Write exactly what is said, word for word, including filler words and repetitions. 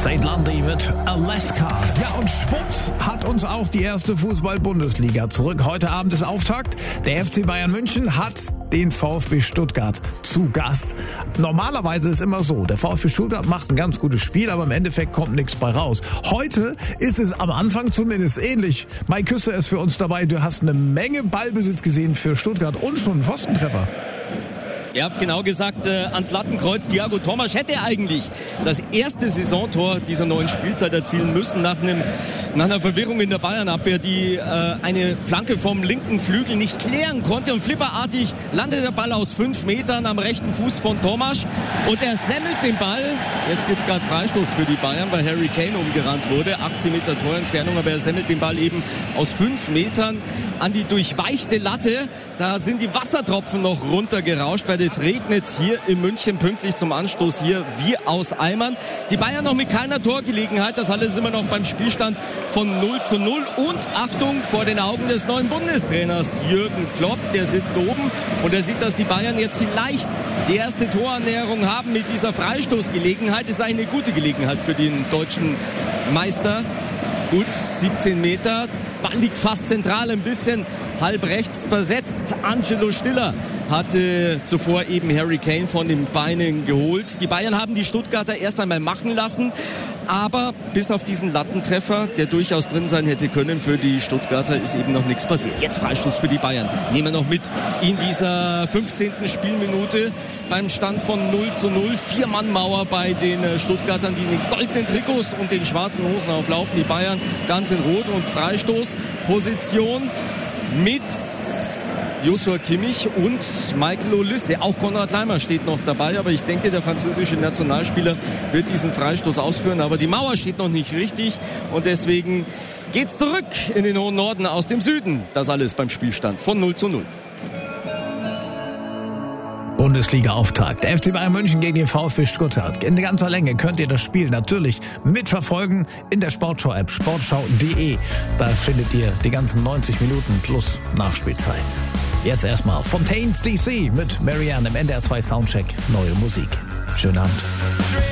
Saint Lundy mit Alaska. Ja, und schwupps hat uns auch die erste Fußball-Bundesliga zurück. Heute Abend ist Auftakt. Der F C Bayern München hat den VfB Stuttgart zu Gast. Normalerweise ist immer so, der VfB Stuttgart macht ein ganz gutes Spiel, aber im Endeffekt kommt nichts bei raus. Heute ist es am Anfang zumindest ähnlich. Mike Küster ist für uns dabei. Du hast eine Menge Ballbesitz gesehen für Stuttgart und schon einen Pfostentreffer. Ja, genau gesagt, äh, ans Lattenkreuz. Thiago Tomasch hätte eigentlich das erste Saisontor dieser neuen Spielzeit erzielen müssen nach, einem, nach einer Verwirrung in der Bayern-Abwehr, die äh, eine Flanke vom linken Flügel nicht klären konnte. Und flipperartig landet der Ball aus fünf Metern am rechten Fuß von Tomasch. Und er semmelt den Ball. Jetzt gibt es gerade Freistoß für die Bayern, weil Harry Kane umgerannt wurde. achtzehn Meter Torentfernung, aber er semmelt den Ball eben aus fünf Metern an die durchweichte Latte. Da sind die Wassertropfen noch runtergerauscht, weil es regnet hier in München pünktlich zum Anstoß hier wie aus Eimern. Die Bayern noch mit keiner Torgelegenheit. Das alles immer noch beim Spielstand von null zu null. Und Achtung, vor den Augen des neuen Bundestrainers Jürgen Klopp. Der sitzt oben und er sieht, dass die Bayern jetzt vielleicht die erste Torannäherung haben mit dieser Freistoßgelegenheit. Das ist eigentlich eine gute Gelegenheit für den deutschen Meister. Gut, siebzehn Meter. Ball liegt fast zentral, ein bisschen halb rechts versetzt. Angelo Stiller hatte zuvor eben Harry Kane von den Beinen geholt. Die Bayern haben die Stuttgarter erst einmal machen lassen, aber bis auf diesen Lattentreffer, der durchaus drin sein hätte können für die Stuttgarter, ist eben noch nichts passiert. Jetzt Freistoß für die Bayern. Nehmen wir noch mit in dieser fünfzehnten Spielminute beim Stand von null zu null. Vier-Mann-Mauer bei den Stuttgartern, die in den goldenen Trikots und den schwarzen Hosen auflaufen. Die Bayern ganz in Rot und Freistoßposition mit Joshua Kimmich und Michael Olise. Auch Konrad Laimer steht noch dabei, aber ich denke, der französische Nationalspieler wird diesen Freistoß ausführen. Aber die Mauer steht noch nicht richtig und deswegen geht's zurück in den hohen Norden aus dem Süden. Das alles beim Spielstand von null zu null. Bundesliga-Auftakt. Der F C Bayern München gegen den VfB Stuttgart. In ganzer Länge könnt ihr das Spiel natürlich mitverfolgen in der Sportschau-App sportschau punkt de. Da findet ihr die ganzen neunzig Minuten plus Nachspielzeit. Jetzt erstmal Fontaines D C mit Marianne im N D R zwei Soundcheck. Neue Musik. Schönen Abend.